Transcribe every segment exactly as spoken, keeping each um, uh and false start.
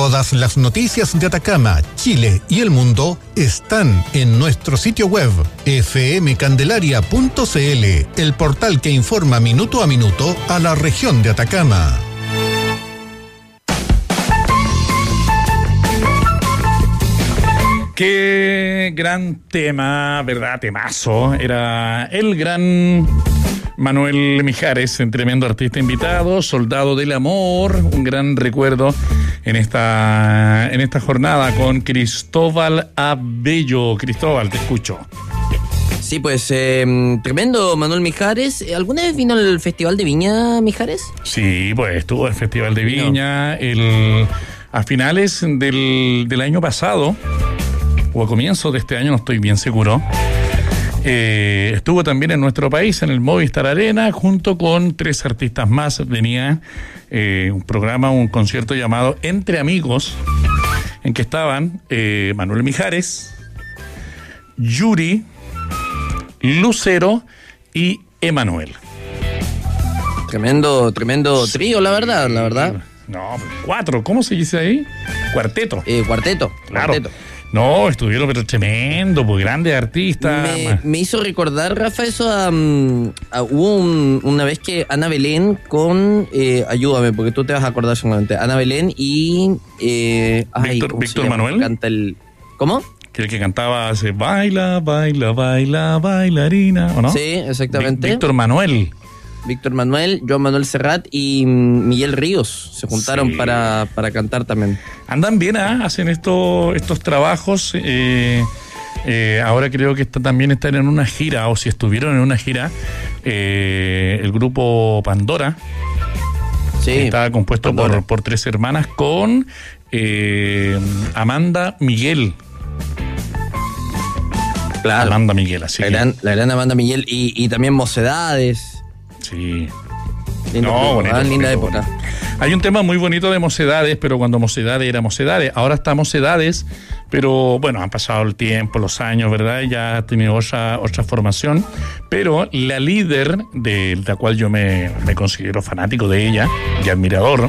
Todas las noticias de Atacama, Chile y el mundo están en nuestro sitio web efe eme candelaria punto ce ele, el portal que informa minuto a minuto a la región de Atacama. Qué gran tema, ¿verdad? Temazo. Era el gran Manuel Mijares, un tremendo artista invitado, Soldado del Amor, un gran recuerdo en esta, en esta jornada con Cristóbal Abello. Cristóbal, te escucho. Sí, pues eh, tremendo Manuel Mijares. ¿Alguna vez vino al Festival de Viña, Mijares? Sí, pues estuvo el Festival de Viña el, a finales del, del año pasado, o a comienzos de este año, no estoy bien seguro. Eh, estuvo también en nuestro país, en el Movistar Arena, junto con tres artistas más. Venía eh, un programa, un concierto llamado Entre Amigos, en que estaban eh, Manuel Mijares, Yuri, Lucero y Emanuel. Tremendo, tremendo trío, la verdad, la verdad. No, cuatro, ¿cómo se dice ahí? Cuarteto. Eh, cuarteto, claro. Cuarteto. No, estuvieron pero tremendo, pues grandes artistas. Me, me hizo recordar, Rafa, eso a, a hubo un, una vez que Ana Belén con, eh, ayúdame porque tú te vas a acordar seguramente, Ana Belén y eh, ay, Víctor, Víctor Manuel. Canta el, ¿cómo? Que el que cantaba hace baila, baila, baila, bailarina, ¿o no? Sí, exactamente. Víctor Manuel. Víctor Manuel, Joan Manuel Serrat y Miguel Ríos se juntaron sí. para, para cantar también. Andan bien, ¿eh? Hacen esto, estos trabajos. Eh, eh, ahora creo que está, también están en una gira, o si estuvieron en una gira, eh, el grupo Pandora. Sí. Está compuesto por, por tres hermanas con eh, Amanda Miguel. Claro. Amanda Miguel, así la que... gran, la gran Amanda Miguel y, y también Mocedades. Sí. Lindo no, club, bonito, ¿eh? Linda bonito, época. bonito. Hay un tema muy bonito de Mocedades, pero cuando Mocedades era Mocedades, ahora está Mocedades, pero bueno, han pasado el tiempo, los años, ¿verdad? Ya ha tenido otra, otra formación, pero la líder, de la cual yo me, me considero fanático de ella y admirador,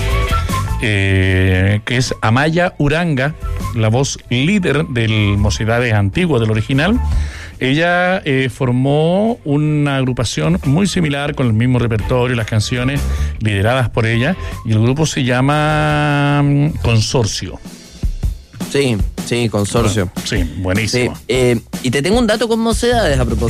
eh, que es Amaya Uranga, la voz líder del Mocedades antiguo, del original. Ella eh, formó una agrupación muy similar con el mismo repertorio, las canciones lideradas por ella, y el grupo se llama um, Consorcio. Sí, sí, Consorcio. Sí, buenísimo. Sí, eh, y te tengo un dato con Mocedades a propósito.